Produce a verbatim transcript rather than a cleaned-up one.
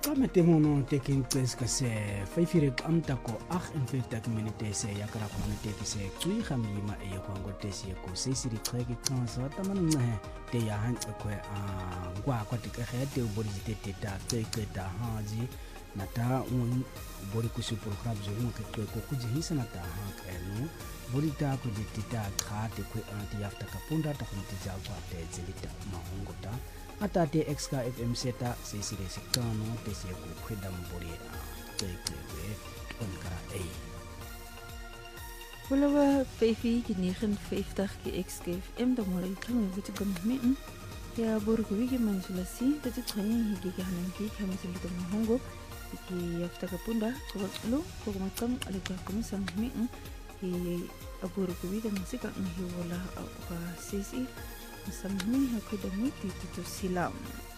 Qamete mono taking place ka se faifire amta ko ag en fifty minute se ya kara ko ne teki se tsui khamima e ko ngo tesi ko se siri qheki qansa tamana nce te ya han ko a ngwa ko te ka te bori te te ta te ke ta haji nata un bori ku su program zo mo ke ko ku ji hisa nata ha ka no bori ta ko di ta kha te ko anti afta ka punda ta ko ti ja ko te zilita mahongo ta ata te X K F M seta se sire sikano te se ku khidam bori a te ke on kara e Walawa five negenenvyftig ki X K F M da mole kang wit gam mitten ya bor ko wi man sulasi te te tsayin higi ga hanan ki kama se luto mahongo ki afta ka punda ko lo ko makam ale ka ko sam mitten ki abor ko wi da musika ngi wala ka sisi samhuni hakudamiti tutu silam